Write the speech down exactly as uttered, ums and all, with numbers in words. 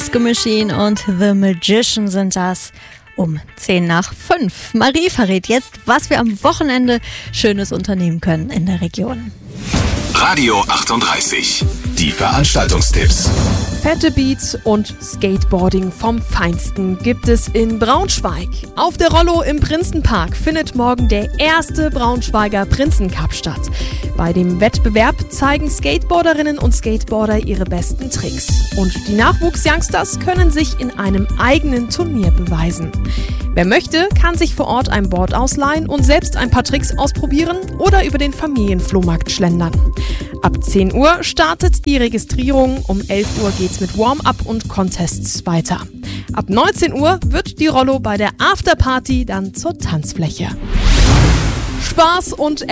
Disco Machine und The Magician sind das. Um zehn nach fünf. Marie verrät jetzt, was wir am Wochenende Schönes unternehmen können in der Region. Radio achtunddreißig. Die Veranstaltungstipps. Fette Beats und Skateboarding vom Feinsten gibt es in Braunschweig. Auf der Rollo im Prinzenpark findet morgen der erste Braunschweiger Prinzencup statt. Bei dem Wettbewerb zeigen Skateboarderinnen und Skateboarder ihre besten Tricks. Und die Nachwuchsyoungsters können sich in einem eigenen Turnier beweisen. Wer möchte, kann sich vor Ort ein Board ausleihen und selbst ein paar Tricks ausprobieren oder über den Familienflohmarkt schlendern. Ab zehn Uhr startet die Registrierung, um elf Uhr geht's mit Warm-up und Contests weiter. Ab neunzehn Uhr wird die Rollo bei der Afterparty dann zur Tanzfläche. Spaß und